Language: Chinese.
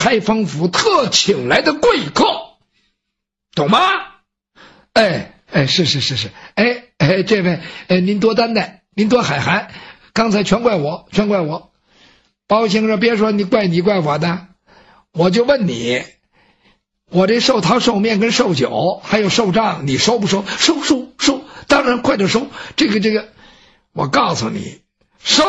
开封府特请来的贵客，懂吗？是，这位，您多担待，您多海涵，刚才全怪我。包先生，别说你怪我的，我就问你，我这寿桃、寿面跟寿酒还有寿账，你收不收？收，当然快点收。这个，我告诉你，收。